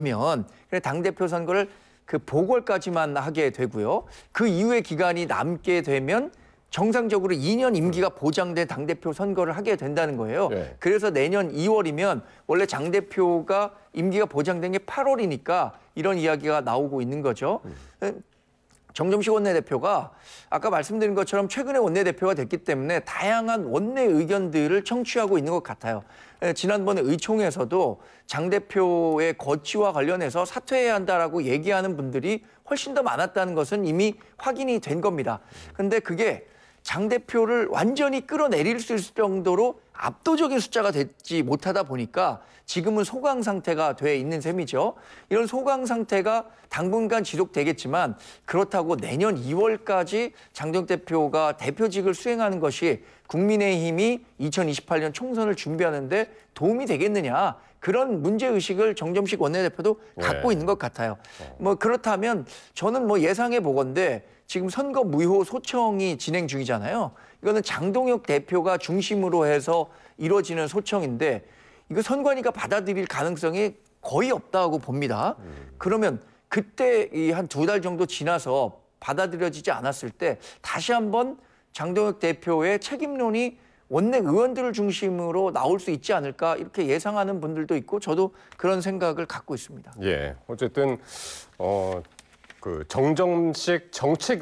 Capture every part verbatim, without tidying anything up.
면 당대표 선거를 그 보궐까지만 하게 되고요. 그 이후의 기간이 남게 되면 정상적으로 이 년 임기가 보장된 당대표 선거를 하게 된다는 거예요. 네. 그래서 내년 이월이면 원래 당대표가 임기가 보장된 게 팔월이니까 이런 이야기가 나오고 있는 거죠. 음. 정점식 원내대표가 아까 말씀드린 것처럼 최근에 원내대표가 됐기 때문에 다양한 원내 의견들을 청취하고 있는 것 같아요. 지난번에 의총에서도 장 대표의 거취와 관련해서 사퇴해야 한다라고 얘기하는 분들이 훨씬 더 많았다는 것은 이미 확인이 된 겁니다. 근데 그게 장 대표를 완전히 끌어내릴 수 있을 정도로 압도적인 숫자가 되지 못하다 보니까 지금은 소강 상태가 돼 있는 셈이죠. 이런 소강 상태가 당분간 지속되겠지만 그렇다고 내년 이월까지 장동 대표가 대표직을 수행하는 것이 국민의힘이 이천이십팔 년 총선을 준비하는데 도움이 되겠느냐. 그런 문제의식을 정점식 원내대표도 갖고 네. 있는 것 같아요. 뭐 그렇다면 저는 뭐 예상해 보건대 지금 선거 무효 소청이 진행 중이잖아요. 이거는 장동혁 대표가 중심으로 해서 이루어지는 소청인데 이거 선관위가 받아들일 가능성이 거의 없다고 봅니다. 그러면 그때 이 한 두 달 정도 지나서 받아들여지지 않았을 때 다시 한번 장동혁 대표의 책임론이 원내 의원들을 중심으로 나올 수 있지 않을까 이렇게 예상하는 분들도 있고 저도 그런 생각을 갖고 있습니다. 예, 어쨌든 어, 그 정점식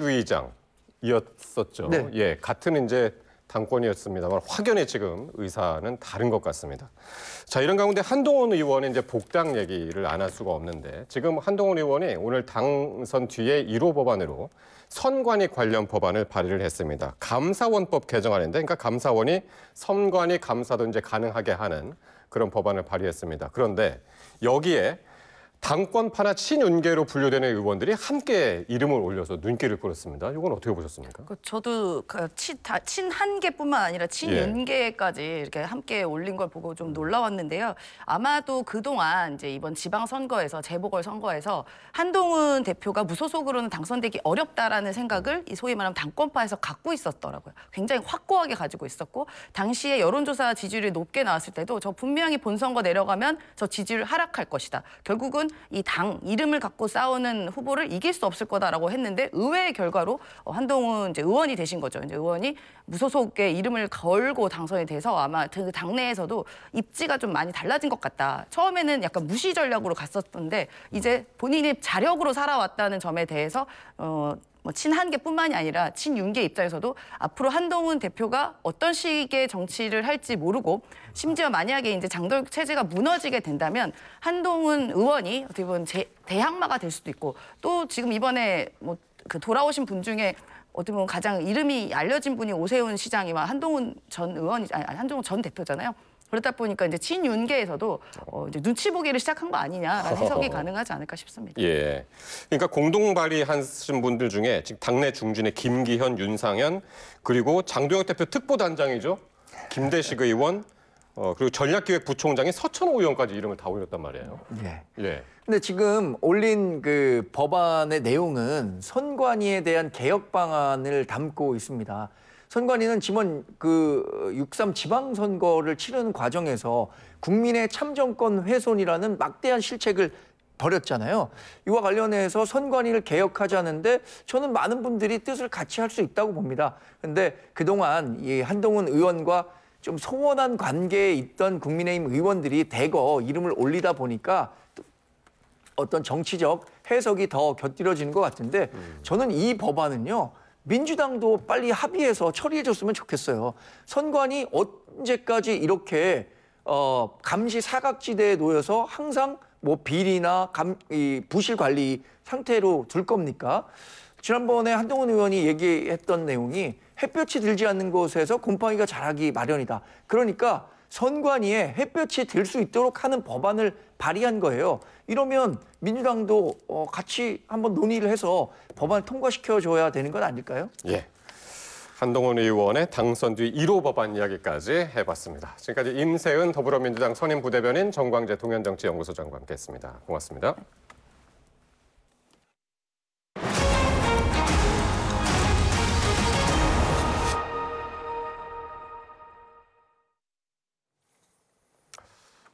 정책위의장이었었죠. 네. 예, 같은 이제 당권이었습니다만 확연히 지금 의사는 다른 것 같습니다. 자, 이런 가운데 한동훈 의원의 이제 복당 얘기를 안 할 수가 없는데 지금 한동훈 의원이 오늘 당선 뒤에 일 호 법안으로 선관위 관련 법안을 발의를 했습니다. 감사원법 개정안인데, 그러니까 감사원이 선관위 감사도 이제 가능하게 하는 그런 법안을 발의했습니다. 그런데 여기에 당권파나 친윤계로 분류되는 의원들이 함께 이름을 올려서 눈길을 끌었습니다. 이건 어떻게 보셨습니까? 저도 그 친, 다, 친한계뿐만 아니라 친윤계까지 예. 이렇게 함께 올린 걸 보고 좀 놀라웠는데요. 아마도 그동안 이제 이번 지방선거에서 재보궐선거에서 한동훈 대표가 무소속으로는 당선되기 어렵다라는 생각을 이 소위 말하면 당권파에서 갖고 있었더라고요. 굉장히 확고하게 가지고 있었고 당시에 여론조사 지지율이 높게 나왔을 때도 저 분명히 본선거 내려가면 저 지지율 하락할 것이다. 결국은 이 당 이름을 갖고 싸우는 후보를 이길 수 없을 거다라고 했는데 의외의 결과로 한동훈 이제 의원이 되신 거죠. 이제 의원이 무소속의 이름을 걸고 당선이 돼서 아마 그 당내에서도 입지가 좀 많이 달라진 것 같다. 처음에는 약간 무시 전략으로 갔었던데 이제 본인이 자력으로 살아왔다는 점에 대해서 어. 뭐 친한계뿐만이 아니라 친윤계 입장에서도 앞으로 한동훈 대표가 어떤 식의 정치를 할지 모르고 심지어 만약에 이제 장동혁 체제가 무너지게 된다면 한동훈 의원이 어떻게 보면 제, 대항마가 될 수도 있고 또 지금 이번에 뭐 그 돌아오신 분 중에 어떻게 보면 가장 이름이 알려진 분이 오세훈 시장이와 한동훈 전 의원이 아니 한동훈 전 대표잖아요. 그러다 보니까 이제 친윤계에서도 어 이제 눈치 보기를 시작한 거 아니냐라는 해석이 가능하지 않을까 싶습니다. 예, 그러니까 공동 발의하신 분들 중에 지금 당내 중진의 김기현, 윤상현 그리고 장동혁 대표 특보단장이죠. 김대식 의원 어, 그리고 전략기획부총장인 서천호 의원까지 이름을 다 올렸단 말이에요. 예. 예. 근데 지금 올린 그 법안의 내용은 선관위에 대한 개혁 방안을 담고 있습니다. 선관위는 지번 그 육삼 지방선거를 치르는 과정에서 국민의 참정권 훼손이라는 막대한 실책을 벌였잖아요. 이와 관련해서 선관위를 개혁하자는데 저는 많은 분들이 뜻을 같이 할 수 있다고 봅니다. 근데 그동안 이 한동훈 의원과 좀 소원한 관계에 있던 국민의힘 의원들이 대거 이름을 올리다 보니까 어떤 정치적 해석이 더 곁들여지는 것 같은데 저는 이 법안은요. 민주당도 빨리 합의해서 처리해줬으면 좋겠어요. 선관위 언제까지 이렇게 어, 감시 사각지대에 놓여서 항상 뭐 비리나 감, 이 부실 관리 상태로 둘 겁니까? 지난번에 한동훈 의원이 얘기했던 내용이 햇볕이 들지 않는 곳에서 곰팡이가 자라기 마련이다. 그러니까 선관위에 햇볕이 들 수 있도록 하는 법안을 발의한 거예요. 이러면 민주당도 어, 같이 한번 논의를 해서 법안을 통과시켜줘야 되는 건 아닐까요? 예. 한동훈 의원의 당선 뒤 일 호 법안 이야기까지 해봤습니다. 지금까지 임세은 더불어민주당 선임 부대변인 정광재 동현정치연구소장과 함께했습니다. 고맙습니다.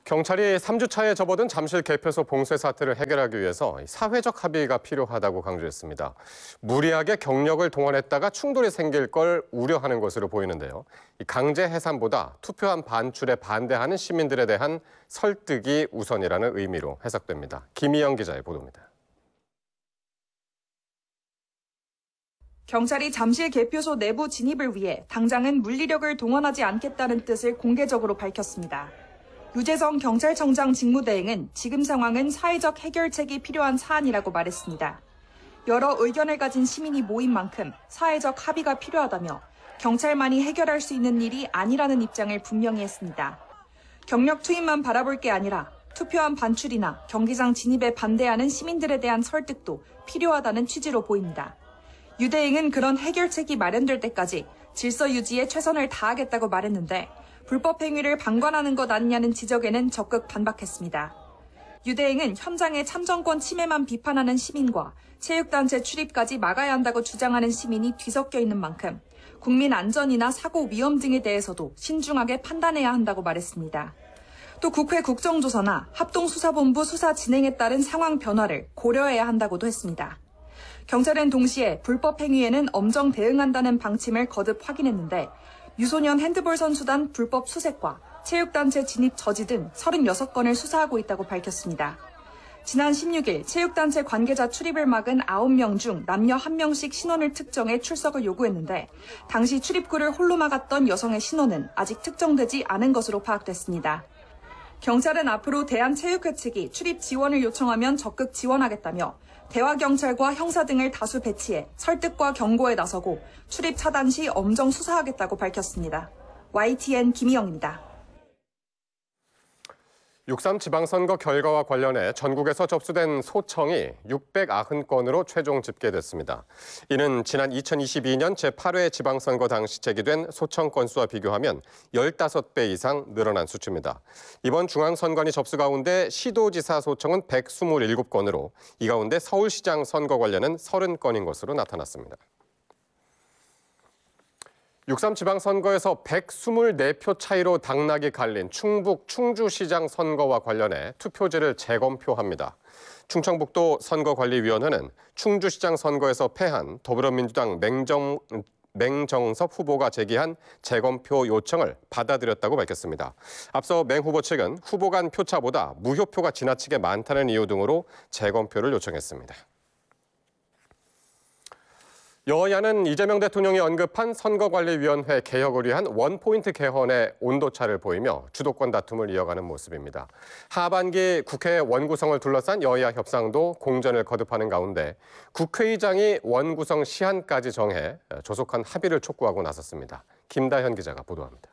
경찰이 삼 주 차에 접어든 잠실 개표소 봉쇄 사태를 해결하기 위해서 사회적 합의가 필요하다고 강조했습니다. 무리하게 경력을 동원했다가 충돌이 생길 걸 우려하는 것으로 보이는데요. 강제 해산보다 투표한 반출에 반대하는 시민들에 대한 설득이 우선이라는 의미로 해석됩니다. 김희영 기자의 보도입니다. 경찰이 잠실 개표소 내부 진입을 위해 당장은 물리력을 동원하지 않겠다는 뜻을 공개적으로 밝혔습니다. 유재성 경찰청장 직무대행은 지금 상황은 사회적 해결책이 필요한 사안이라고 말했습니다. 여러 의견을 가진 시민이 모인 만큼 사회적 합의가 필요하다며 경찰만이 해결할 수 있는 일이 아니라는 입장을 분명히 했습니다. 경력 투입만 바라볼 게 아니라 투표한 반출이나 경기장 진입에 반대하는 시민들에 대한 설득도 필요하다는 취지로 보입니다. 유 대행은 그런 해결책이 마련될 때까지 질서 유지에 최선을 다하겠다고 말했는데 불법 행위를 방관하는 것 아니냐는 지적에는 적극 반박했습니다. 유 대행은 현장의 참정권 침해만 비판하는 시민과 체육단체 출입까지 막아야 한다고 주장하는 시민이 뒤섞여 있는 만큼 국민 안전이나 사고 위험 등에 대해서도 신중하게 판단해야 한다고 말했습니다. 또 국회 국정조사나 합동수사본부 수사 진행에 따른 상황 변화를 고려해야 한다고도 했습니다. 경찰은 동시에 불법 행위에는 엄정 대응한다는 방침을 거듭 확인했는데 유소년 핸드볼 선수단 불법 수색과 체육단체 진입 저지 등 서른여섯 건을 수사하고 있다고 밝혔습니다. 지난 십육 일 체육단체 관계자 출입을 막은 아홉 명 중 남녀 한 명씩 신원을 특정해 출석을 요구했는데 당시 출입구를 홀로 막았던 여성의 신원은 아직 특정되지 않은 것으로 파악됐습니다. 경찰은 앞으로 대한체육회 측이 출입 지원을 요청하면 적극 지원하겠다며 대화경찰과 형사 등을 다수 배치해 설득과 경고에 나서고 출입 차단 시 엄정 수사하겠다고 밝혔습니다. 와이티엔 김희영입니다. 육삼 지방선거 결과와 관련해 전국에서 접수된 소청이 육백구십 건으로 최종 집계됐습니다. 이는 지난 이천이십이 년 제팔 회 지방선거 당시 제기된 소청 건수와 비교하면 십오 배 이상 늘어난 수치입니다. 이번 중앙선관위 접수 가운데 시도지사 소청은 백이십칠 건으로 이 가운데 서울시장 선거 관련은 삼십 건인 것으로 나타났습니다. 육삼 지방선거에서 백이십사 표 차이로 당락이 갈린 충북 충주시장 선거와 관련해 투표지를 재검표합니다. 충청북도 선거관리위원회는 충주시장 선거에서 패한 더불어민주당 맹정, 맹정섭 후보가 제기한 재검표 요청을 받아들였다고 밝혔습니다. 앞서 맹 후보 측은 후보 간 표차보다 무효표가 지나치게 많다는 이유 등으로 재검표를 요청했습니다. 여야는 이재명 대통령이 언급한 선거관리위원회 개혁을 위한 원포인트 개헌에 온도차를 보이며 주도권 다툼을 이어가는 모습입니다. 하반기 국회 원구성을 둘러싼 여야 협상도 공전을 거듭하는 가운데 국회의장이 원구성 시한까지 정해 조속한 합의를 촉구하고 나섰습니다. 김다현 기자가 보도합니다.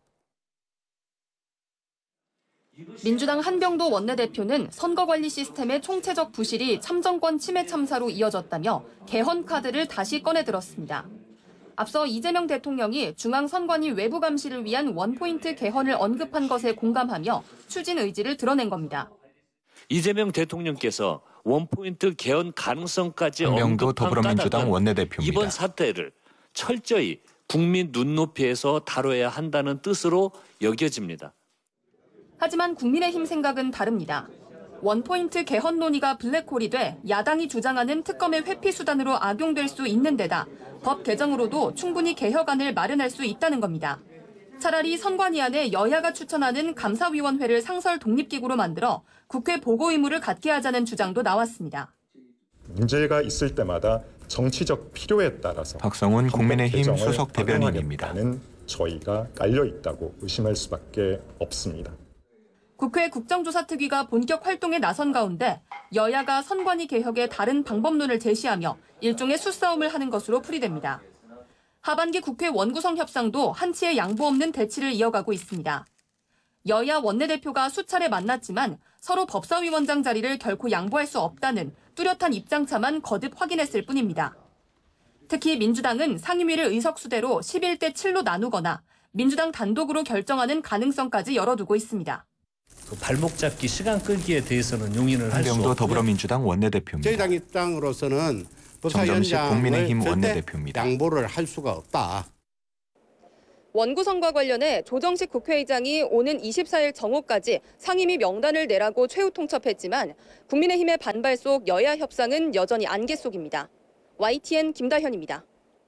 민주당 한병도 원내대표는 선거관리 시스템의 총체적 부실이 참정권 침해 참사로 이어졌다며 개헌 카드를 다시 꺼내들었습니다. 앞서 이재명 대통령이 중앙선관위 외부 감시를 위한 원포인트 개헌을 언급한 것에 공감하며 추진 의지를 드러낸 겁니다. 이재명 대통령께서 원포인트 개헌 가능성까지 한병도 언급한 더불어민주당 까닭은 원내대표입니다. 이번 사태를 철저히 국민 눈높이에서 다뤄야 한다는 뜻으로 여겨집니다. 하지만 국민의힘 생각은 다릅니다. 원포인트 개헌 논의가 블랙홀이 돼 야당이 주장하는 특검의 회피 수단으로 악용될 수 있는 데다 법 개정으로도 충분히 개혁안을 마련할 수 있다는 겁니다. 차라리 선관위안에 여야가 추천하는 감사위원회를 상설 독립기구로 만들어 국회 보고 의무를 갖게 하자는 주장도 나왔습니다. 문제가 있을 때마다 정치적 필요에 따라서 박성훈 국민의힘 수석 대변인입니다. 저희가 깔려 있다고 의심할 수밖에 없습니다. 국회 국정조사특위가 본격 활동에 나선 가운데 여야가 선관위 개혁의 다른 방법론을 제시하며 일종의 수싸움을 하는 것으로 풀이됩니다. 하반기 국회 원구성 협상도 한치의 양보 없는 대치를 이어가고 있습니다. 여야 원내대표가 수차례 만났지만 서로 법사위원장 자리를 결코 양보할 수 없다는 뚜렷한 입장차만 거듭 확인했을 뿐입니다. 특히 민주당은 상임위를 의석수대로 십일 대 칠로 나누거나 민주당 단독으로 결정하는 가능성까지 열어두고 있습니다. 그 발목 잡기, 시간 끌기에 대해서는 용인을 할 수 없고요. 한병도 더불어민주당 원내대표입니다. 저희 당 입장으로서는 정점식 국민의힘 원내대표입니다. 양보를 할 수가 없다. 원구 선거와 관련해 조정식 국회의장이 오는 이십사일 정오까지 상임위 명단을 내라고 최후 통첩했지만 국민의힘의 반발 속 여야 협상은 여전히 안개 속입니다. 와이티엔 김다현입니다.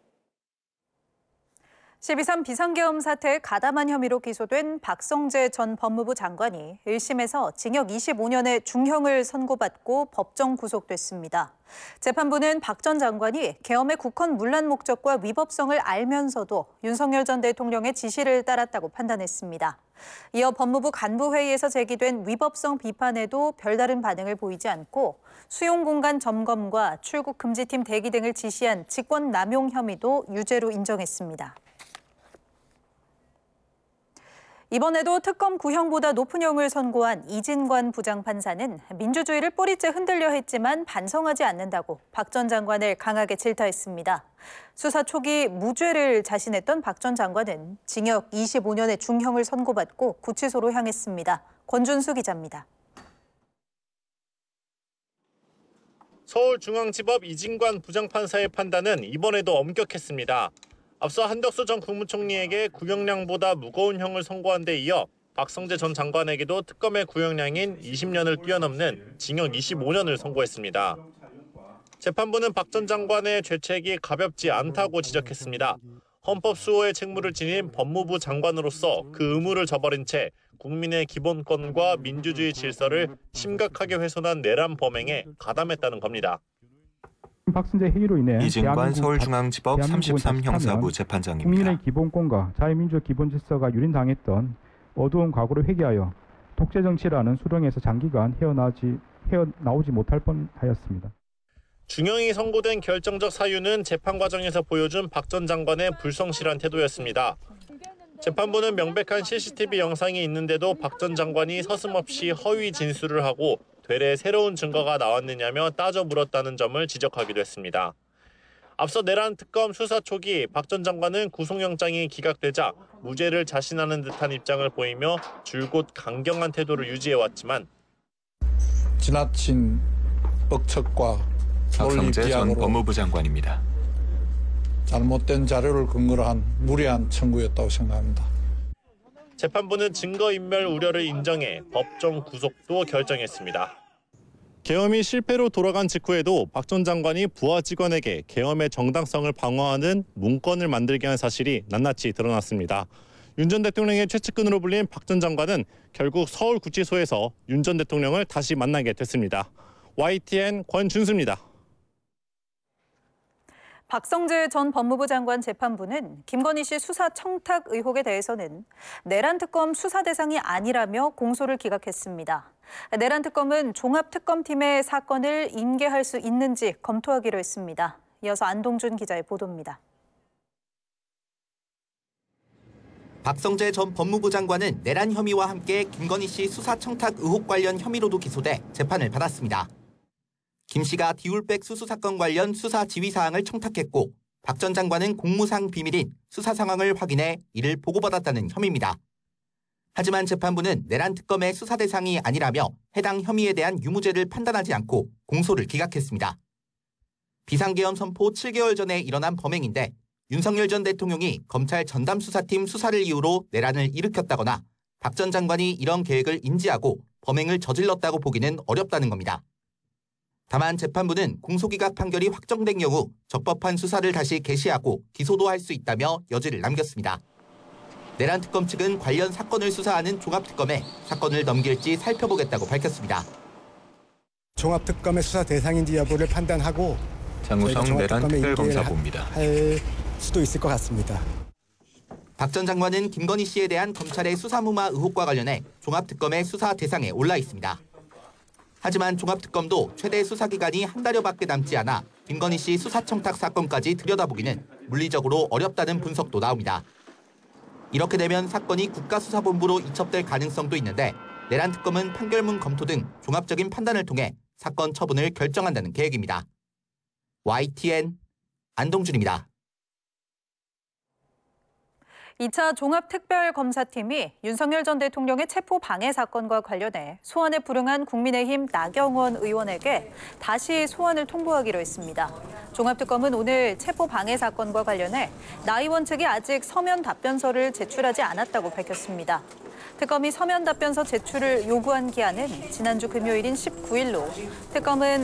십이삼 비상계엄 사태에 가담한 혐의로 기소된 박성재 전 법무부 장관이 일 심에서 징역 이십오 년의 중형을 선고받고 법정 구속됐습니다. 재판부는 박 전 장관이 계엄의 국헌 문란 목적과 위법성을 알면서도 윤석열 전 대통령의 지시를 따랐다고 판단했습니다. 이어 법무부 간부회의에서 제기된 위법성 비판에도 별다른 반응을 보이지 않고 수용공간 점검과 출국 금지팀 대기 등을 지시한 직권남용 혐의도 유죄로 인정했습니다. 이번에도 특검 구형보다 높은 형을 선고한 이진관 부장판사는 민주주의를 뿌리째 흔들려 했지만 반성하지 않는다고 박 전 장관을 강하게 질타했습니다. 수사 초기 무죄를 자신했던 박 전 장관은 징역 이십오 년의 중형을 선고받고 구치소로 향했습니다. 권준수 기자입니다. 서울중앙지법 이진관 부장판사의 판단은 이번에도 엄격했습니다. 앞서 한덕수 전 국무총리에게 구형량보다 무거운 형을 선고한 데 이어 박성재 전 장관에게도 특검의 구형량인 이십 년을 뛰어넘는 징역 이십오 년을 선고했습니다. 재판부는 박 전 장관의 죄책이 가볍지 않다고 지적했습니다. 헌법 수호의 책무를 지닌 법무부 장관으로서 그 의무를 저버린 채 국민의 기본권과 민주주의 질서를 심각하게 훼손한 내란 범행에 가담했다는 겁니다. 박성재 회의로 인해 이진관 서울중앙지법 삼십삼 형사부 재판장입니다. 국민의 기본권과 자유민주 기본 질서가 유린당했던 어두운 과거를 회개하여 독재 정치라는 수렁에서 장기간 헤어나오지, 헤어나오지 못할 뻔하였습니다. 중형이 선고된 결정적 사유는 재판 과정에서 보여준 박 전 장관의 불성실한 태도였습니다. 재판부는 명백한 씨씨티비 영상이 있는데도 박 전 장관이 서슴없이 허위 진술을 하고 되레 새로운 증거가 나왔느냐며 따져 물었다는 점을 지적하기도 했습니다. 앞서 내란 특검 수사 초기 박 전 장관은 구속영장이 기각되자 무죄를 자신하는 듯한 입장을 보이며 줄곧 강경한 태도를 유지해왔지만 지나친 뻑척과 박성재 전 법무부 장관입니다. 잘못된 자료를 근거로 한 무리한 청구였다고 생각합니다. 재판부는 증거인멸 우려를 인정해 법정 구속도 결정했습니다. 계엄이 실패로 돌아간 직후에도 박 전 장관이 부하 직원에게 계엄의 정당성을 방어하는 문건을 만들게 한 사실이 낱낱이 드러났습니다. 윤 전 대통령의 최측근으로 불린 박 전 장관은 결국 서울구치소에서 윤 전 대통령을 다시 만나게 됐습니다. 와이티엔 권준수입니다. 박성재 전 법무부 장관 재판부는 김건희 씨 수사 청탁 의혹에 대해서는 내란 특검 수사 대상이 아니라며 공소를 기각했습니다. 내란 특검은 종합특검팀의 사건을 인계할 수 있는지 검토하기로 했습니다. 이어서 안동준 기자의 보도입니다. 박성재 전 법무부 장관은 내란 혐의와 함께 김건희 씨 수사 청탁 의혹 관련 혐의로도 기소돼 재판을 받았습니다. 김 씨가 디올백 수수 사건 관련 수사 지휘 사항을 청탁했고 박 전 장관은 공무상 비밀인 수사 상황을 확인해 이를 보고받았다는 혐의입니다. 하지만 재판부는 내란 특검의 수사 대상이 아니라며 해당 혐의에 대한 유무죄를 판단하지 않고 공소를 기각했습니다. 비상계엄 선포 칠 개월 전에 일어난 범행인데 윤석열 전 대통령이 검찰 전담수사팀 수사를 이유로 내란을 일으켰다거나 박 전 장관이 이런 계획을 인지하고 범행을 저질렀다고 보기는 어렵다는 겁니다. 다만 재판부는 공소기각 판결이 확정된 경우 적법한 수사를 다시 개시하고 기소도 할 수 있다며 여지를 남겼습니다. 내란 특검 측은 관련 사건을 수사하는 종합특검에 사건을 넘길지 살펴보겠다고 밝혔습니다. 종합특검의 수사 대상인지 여부를 판단하고 장우성 내란 특별검사부입니다. 할 수도 있을 것 같습니다. 박 전 장관은 김건희 씨에 대한 검찰의 수사무마 의혹과 관련해 종합특검의 수사 대상에 올라 있습니다. 하지만 종합특검도 최대 수사기간이 한 달여밖에 남지 않아 김건희 씨 수사청탁 사건까지 들여다보기는 물리적으로 어렵다는 분석도 나옵니다. 이렇게 되면 사건이 국가수사본부로 이첩될 가능성도 있는데 내란 특검은 판결문 검토 등 종합적인 판단을 통해 사건 처분을 결정한다는 계획입니다. 와이티엔 안동준입니다. 이 차 종합특별검사팀이 윤석열 전 대통령의 체포 방해 사건과 관련해 소환에 불응한 국민의힘 나경원 의원에게 다시 소환을 통보하기로 했습니다. 종합특검은 오늘 체포 방해 사건과 관련해 나 의원 측이 아직 서면 답변서를 제출하지 않았다고 밝혔습니다. 특검이 서면 답변서 제출을 요구한 기한은 지난주 금요일인 십구 일로 특검은